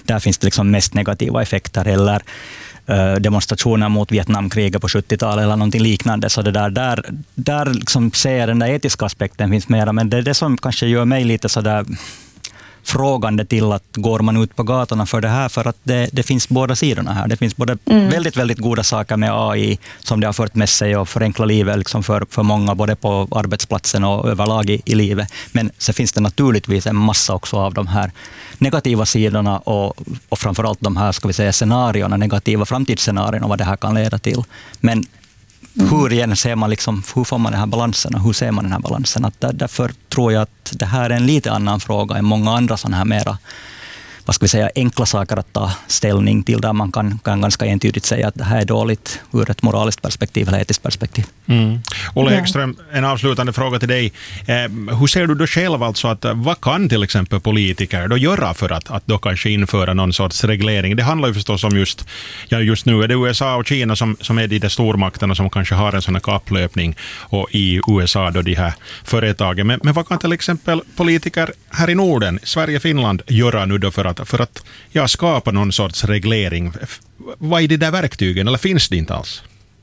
där finns det liksom mest negativa effekter, eller demonstrationer mot Vietnamkriget på 70-talet eller någonting liknande. Så det där liksom ser jag den där etiska aspekten finns mera, men det är det som kanske gör mig lite så där frågande till att går man ut på gatorna för det här, för att det finns båda sidorna här. Det finns både väldigt, väldigt goda saker med AI som det har fört med sig och förenkla livet liksom för många, både på arbetsplatsen och överlag i livet. Men så finns det naturligtvis en massa också av de här negativa sidorna och framförallt de här, ska vi säga, scenarierna, negativa framtidsscenarierna, vad det här kan leda till. Men hur igen ser man liksom, hur får man den här balansen och hur ser man den här balansen? Att därför tror jag att det här är en lite annan fråga än många andra sådana här mera, vad ska vi säga, enkla saker att ta ställning till, där man kan ganska entydigt säga att det här är dåligt ur ett moraliskt perspektiv eller etiskt perspektiv. Olle Häggström, en avslutande fråga till dig. Hur ser du då själv alltså att vad kan till exempel politiker då göra för att då kanske införa någon sorts reglering? Det handlar ju förstås om just nu är det USA och Kina som är de stormakterna som kanske har en sån här kapplöpning, och i USA då de här företagen. Men vad kan till exempel politiker här i Norden, Sverige, Finland, göra nu då för att skapa någon sorts reglering? Vad är det där verktygen, eller finns det inte alls?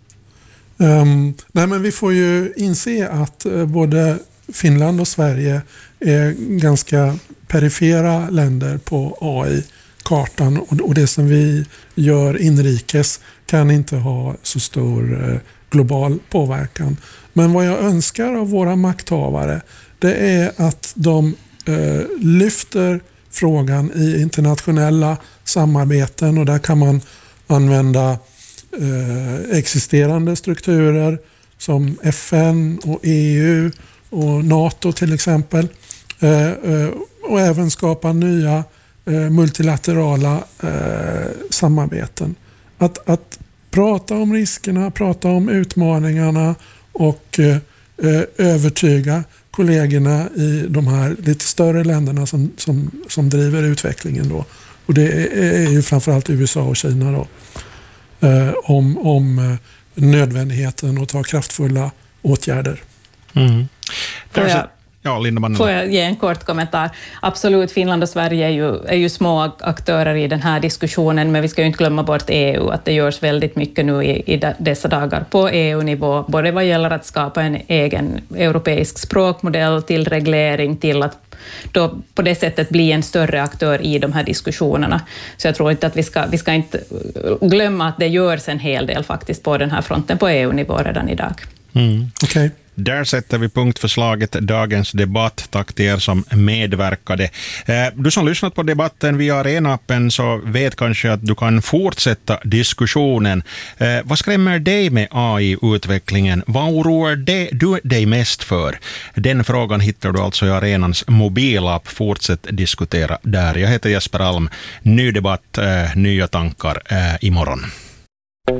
Nej, men vi får ju inse att både Finland och Sverige är ganska perifera länder på AI-kartan, och det som vi gör inrikes kan inte ha så stor global påverkan. Men vad jag önskar av våra makthavare, det är att de lyfter frågan i internationella samarbeten, och där kan man använda existerande strukturer som FN och EU och NATO till exempel, och även skapa nya multilaterala samarbeten. Att prata om riskerna, prata om utmaningarna och övertyga kollegorna i de här lite större länderna som driver utvecklingen då. Och det är ju framförallt USA och Kina då. Om nödvändigheten att ta kraftfulla åtgärder. Får jag ge en kort kommentar? Absolut, Finland och Sverige är ju små aktörer i den här diskussionen, men vi ska ju inte glömma bort EU, att det görs väldigt mycket nu i dessa dagar på EU-nivå, både vad gäller att skapa en egen europeisk språkmodell, till reglering, till att då på det sättet bli en större aktör i de här diskussionerna. Så jag tror inte att vi ska inte glömma att det görs en hel del faktiskt på den här fronten på EU-nivå redan idag. Okej. Där sätter vi punkt för slaget dagens debatt. Tack till er som medverkade. Du som lyssnat på debatten via Arena-appen så vet kanske att du kan fortsätta diskussionen. Vad skrämmer dig med AI-utvecklingen? Vad oroar du dig mest för? Den frågan hittar du alltså i Arenans mobilapp. Fortsätt diskutera där. Jag heter Jesper Alm. Ny debatt, nya tankar imorgon.